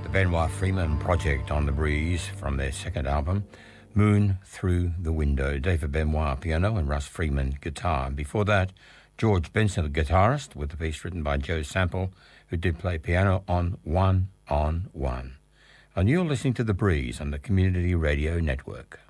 Benoit Freeman Project on the Breeze from their second album, Moon Through the Window. David Benoit piano and Russ Freeman guitar. Before that, George Benson, the guitarist, with the piece written by Joe Sample, who did play piano on One on One. And you're listening to The Breeze on the Community Radio Network.